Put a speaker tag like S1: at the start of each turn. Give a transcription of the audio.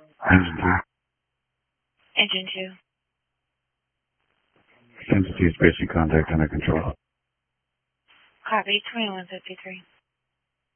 S1: Engine 2.
S2: Engine 2.
S1: Entity is basic contact under control.
S2: Copy, 2153.